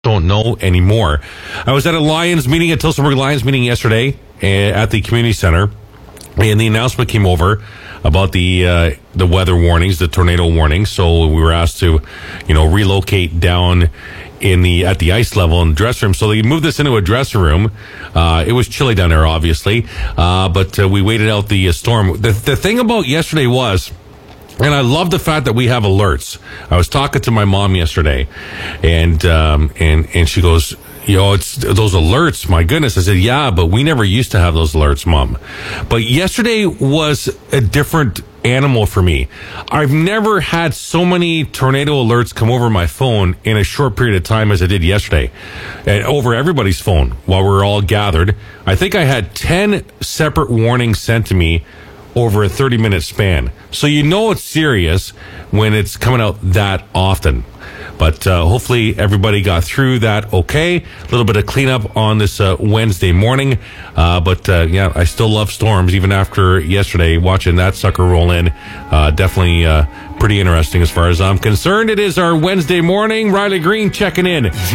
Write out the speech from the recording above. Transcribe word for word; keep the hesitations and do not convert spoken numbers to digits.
don't know anymore. I was at a Lions meeting, a Tillsonburg Lions meeting yesterday uh, at the community center, and the announcement came over about the uh, the weather warnings, the tornado warnings. So we were asked to, you know, relocate down in the at the ice level in the dressing room. So they moved this into a dressing room. Uh, it was chilly down there, obviously, uh, but uh, we waited out the uh, storm. The the thing about yesterday was. And I love the fact that we have alerts. I was talking to my mom yesterday, and um, and and she goes, you know, it's those alerts. My goodness. I said, yeah, but we never used to have those alerts, Mom. But yesterday was a different animal for me. I've never had so many tornado alerts come over my phone in a short period of time as I did yesterday, and over everybody's phone while we were all gathered. I think I had ten separate warnings sent to me over a thirty minute span. So you know it's serious when it's coming out that often. But uh, hopefully everybody got through that okay. A little bit of cleanup on this uh, Wednesday morning. Uh, but uh, yeah, I still love storms even after yesterday watching that sucker roll in. Uh, definitely uh, pretty interesting as far as I'm concerned. It is our Wednesday morning. Riley Green checking in.